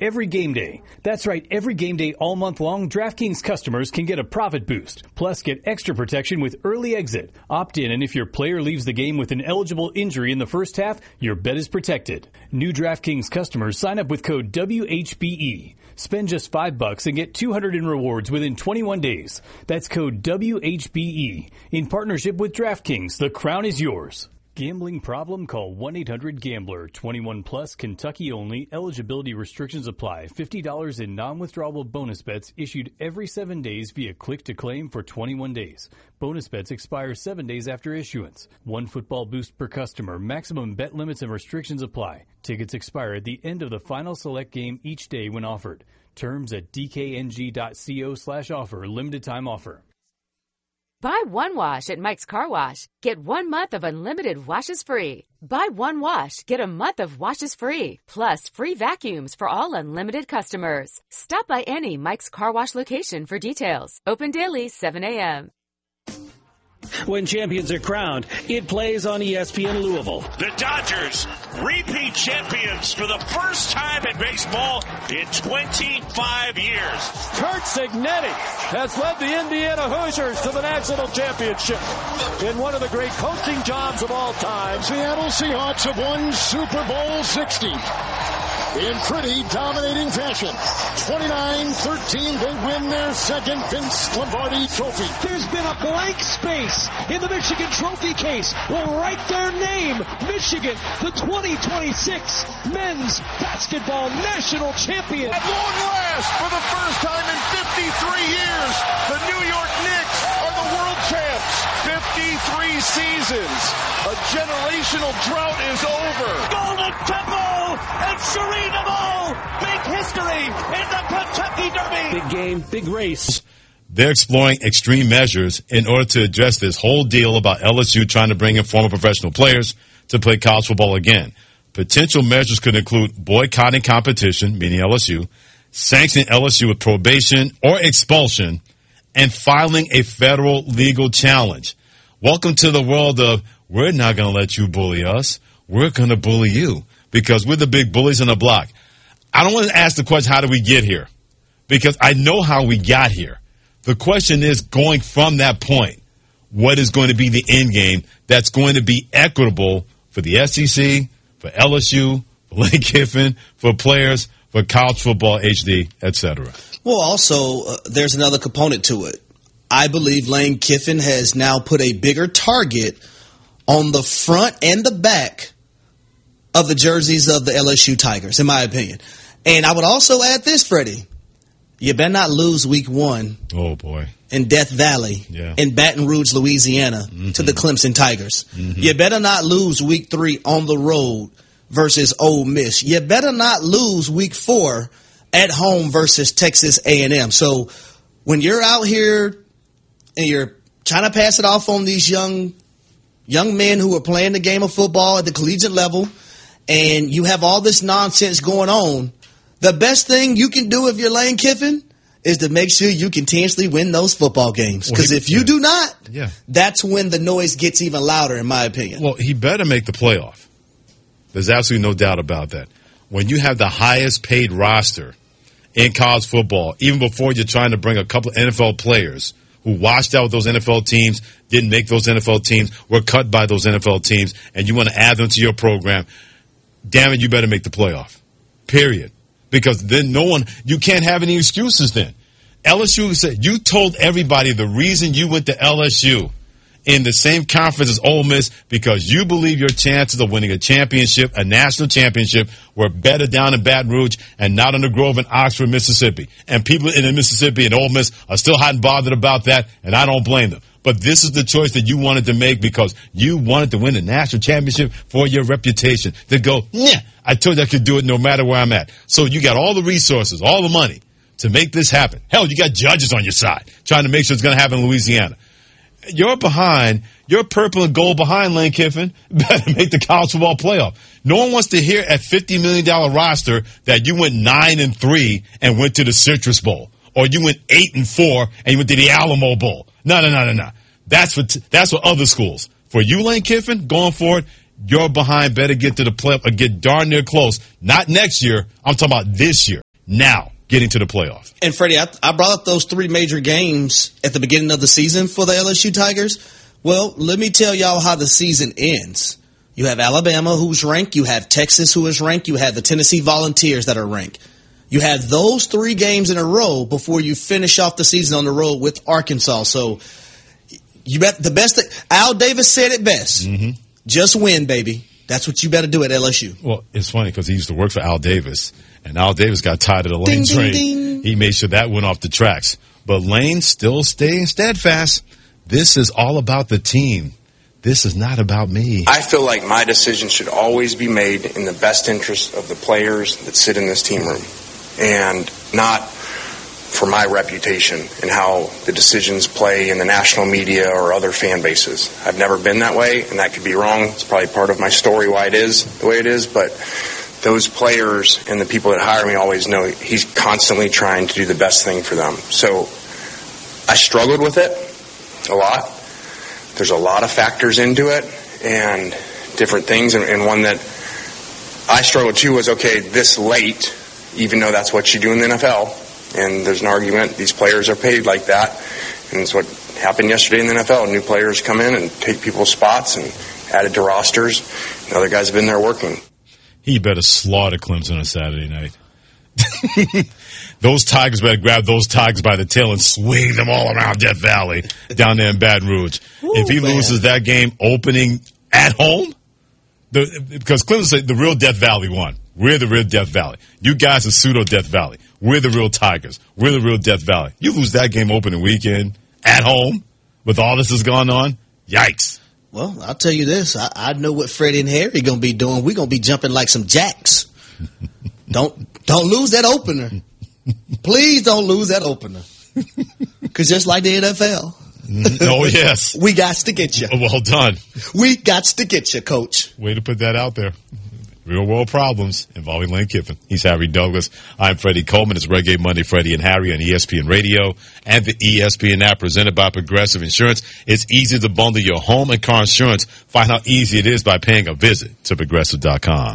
every game day. That's right, every game day all month long, DraftKings customers can get a profit boost. Plus, get extra protection with early exit. Opt in, and if your player leaves the game with an eligible injury in the first half, your bet is protected. New DraftKings customers sign up with code WHBE. Spend just $5 and get $200 in rewards within 21 days. That's code WHBE. In partnership with DraftKings, the crown is yours. Gambling problem? Call 1-800-GAMBLER. 21 plus, Kentucky only. Eligibility restrictions apply. $50 in non-withdrawable bonus bets issued every 7 days via click to claim for 21 days. Bonus bets expire 7 days after issuance. 1 football boost per customer. Maximum bet limits and restrictions apply. Tickets expire at the end of the final select game each day when offered. Terms at dkng.co/offer. Limited time offer. Buy one wash at Mike's Car Wash. Get 1 month of unlimited washes free. Buy one wash, get a month of washes free. Plus free vacuums for all unlimited customers. Stop by any Mike's Car Wash location for details. Open daily, 7 a.m. When champions are crowned, it plays on ESPN Louisville. The Dodgers, repeat champions for the first time in baseball in 25 years. Curt Cignetti has led the Indiana Hoosiers to the national championship in one of the great coaching jobs of all time. Seattle Seahawks have won Super Bowl 60 in pretty dominating fashion. 29-13, they win their second Vince Lombardi trophy. There's been a blank space in the Michigan trophy case. We'll write their name, Michigan, the 2026 men's basketball national champion. At long last, for the first time in 53 years, the New York Knicks are the world champs. 53 seasons. A generational drought is over. Golden Temple and Sharina Ball make history in the Kentucky Derby. Big game, big race. They're exploring extreme measures in order to address this whole deal about LSU trying to bring in former professional players to play college football again. Potential measures could include boycotting competition, meaning LSU, sanctioning LSU with probation or expulsion, and filing a federal legal challenge. Welcome to the world of, we're not going to let you bully us. We're going to bully you because we're the big bullies on the block. I don't want to ask the question, how did we get here? Because I know how we got here. The question is, going from that point, what is going to be the end game that's going to be equitable for the SEC, for LSU, for Lane Kiffin, for players, for college football, HD, etc.? Well, also, there's another component to it. I believe Lane Kiffin has now put a bigger target on the front and the back of the jerseys of the LSU Tigers, in my opinion. And I would also add this, Freddie. You better not lose week 1. Oh, boy. In Death Valley, in Baton Rouge, Louisiana, to the Clemson Tigers. You better not lose week 3 on the road versus Ole Miss. You better not lose week 4 at home versus Texas A&M. So when you're out here and you're trying to pass it off on these young men who are playing the game of football at the collegiate level, and you have all this nonsense going on, the best thing you can do if you're Lane Kiffin is to make sure you continuously win those football games. Because if you do not, that's when the noise gets even louder, in my opinion. Well, he better make the playoff. There's absolutely no doubt about that. When you have the highest paid roster in college football, even before you're trying to bring a couple of NFL players who washed out with those NFL teams, didn't make those NFL teams, were cut by those NFL teams, and you want to add them to your program, damn it, you better make the playoff. Period. Because then you can't have any excuses then. LSU said, you told everybody the reason you went to LSU in the same conference as Ole Miss because you believe your chances of winning a championship, a national championship, were better down in Baton Rouge and not in the Grove in Oxford, Mississippi. And people in Mississippi and Ole Miss are still hot and bothered about that, and I don't blame them. But this is the choice that you wanted to make because you wanted to win the national championship for your reputation. To go, I told you I could do it no matter where I'm at. So you got all the resources, all the money to make this happen. Hell, you got judges on your side trying to make sure it's going to happen in Louisiana. You're purple and gold behind, Lane Kiffin. Better make the college football playoff. No one wants to hear at $50 million roster that you went 9-3 and went to the Citrus Bowl. Or you went 8-4 and you went to the Alamo Bowl. No. That's for other schools. For you, Lane Kiffin, going forward, you're behind. Better get to the playoff or get darn near close. Not next year. I'm talking about this year. now getting to the playoff. And Freddie, I brought up those 3 major games at the beginning of the season for the LSU Tigers. Well, let me tell y'all how the season ends. You have Alabama, who's ranked. You have Texas, who is ranked. You have the Tennessee Volunteers that are ranked. You have those 3 games in a row before you finish off the season on the road with Arkansas. So you bet the best. Al Davis said it best. Mm-hmm. Just win, baby. That's what you better do at LSU. Well, it's funny because he used to work for Al Davis, and Al Davis got tired of the Lane train. Ding. He made sure that went off the tracks. But Lane still staying steadfast. This is all about the team. This is not about me. I feel like my decision should always be made in the best interest of the players that sit in this team room, and not for my reputation and how the decisions play in the national media or other fan bases. I've never been that way, and that could be wrong. It's probably part of my story why it is the way it is, but those players and the people that hire me always know he's constantly trying to do the best thing for them. So I struggled with it a lot. There's a lot of factors into it and different things, and one that I struggled too was, okay, this late, even though that's what you do in the NFL, and there's an argument, these players are paid like that, and it's what happened yesterday in the NFL. New players come in and take people's spots and added to rosters, and other guys have been there working. He better slaughter Clemson on Saturday night. Those Tigers better grab those Tigers by the tail and swing them all around Death Valley down there in Baton Rouge. Ooh, if he loses that game opening at home, because Clemson said the real Death Valley won. We're the real Death Valley. You guys are pseudo Death Valley. We're the real Tigers. We're the real Death Valley. You lose that game opening weekend at home with all this has gone on, yikes. Well, I'll tell you this. I know what Freddie and Harry going to be doing. We're going to be jumping like some jacks. Don't lose that opener. Please don't lose that opener. Because just like the NFL. Oh, yes. We got to get you. Well done. We got to get you, Coach. Way to put that out there. Real world problems involving Lane Kiffin. He's Harry Douglas. I'm Freddie Coleman. It's Reggae Monday, Freddie and Harry on ESPN Radio and the ESPN app presented by Progressive Insurance. It's easy to bundle your home and car insurance. Find how easy it is by paying a visit to Progressive.com.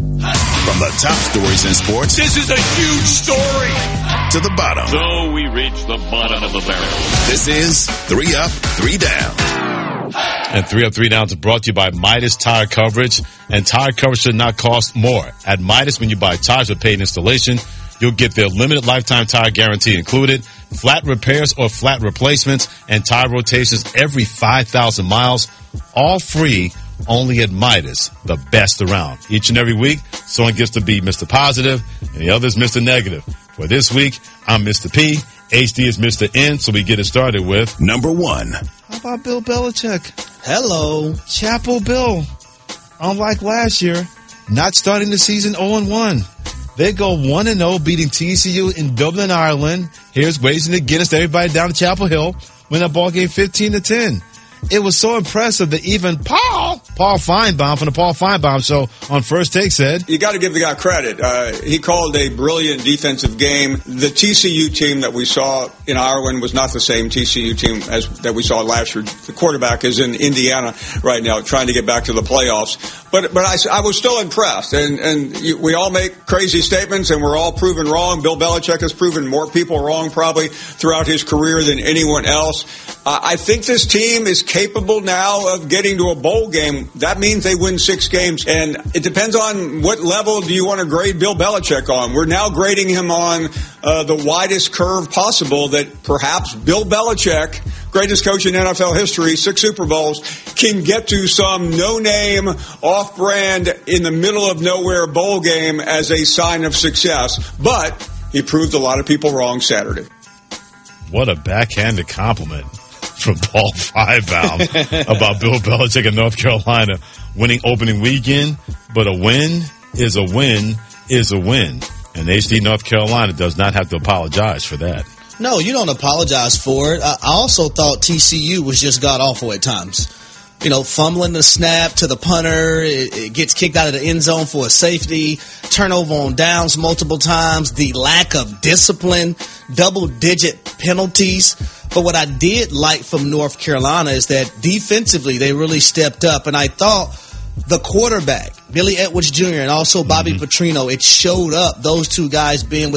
From the top stories in sports, this is a huge story. To the bottom. So we reach the bottom of the barrel. This is 3 Up, 3 Down. And 3 Up, 3 Down is brought to you by Midas Tire Coverage. And tire coverage should not cost more. At Midas, when you buy tires with paid installation, you'll get their limited lifetime tire guarantee included, flat repairs or flat replacements, and tire rotations every 5,000 miles, all free. Only at Midas, the best around. Each and every week, someone gets to be Mr. Positive, and the other is Mr. Negative. For this week, I'm Mr. P. HD is Mr. N, so we get it started with number 1. How about Bill Belichick? Hello. Chapel Bill. Unlike last year, not starting the season 0-1. They go 1-0, beating TCU in Dublin, Ireland. Here's raising the Guinness to everybody down at Chapel Hill. Win that ball game 15-10. It was so impressive that even Paul Feinbaum from the Paul Feinbaum Show on First Take said, you got to give the guy credit. He called a brilliant defensive game. The TCU team that we saw in Ireland was not the same TCU team that we saw last year. The quarterback is in Indiana right now trying to get back to the playoffs. But I was still impressed. And we all make crazy statements and we're all proven wrong. Bill Belichick has proven more people wrong probably throughout his career than anyone else. I think this team is capable now of getting to a bowl game. That means they win 6 games. And it depends on what level do you want to grade Bill Belichick on. We're now grading him on the widest curve possible that perhaps Bill Belichick, greatest coach in NFL history, 6 Super Bowls, can get to some no-name, off-brand, in the middle of nowhere bowl game as a sign of success. But he proved a lot of people wrong Saturday. What a backhanded compliment from Paul Feinbaum about Bill Belichick in North Carolina winning opening weekend. But a win is a win is a win. And HD North Carolina does not have to apologize for that. No, you don't apologize for it. I also thought TCU was just god-awful at times. You know, fumbling the snap to the punter, it gets kicked out of the end zone for a safety, turnover on downs multiple times, the lack of discipline, double-digit penalties. But what I did like from North Carolina is that defensively they really stepped up. And I thought the quarterback, Billy Edwards Jr. and also Bobby Petrino, it showed up, those two guys being with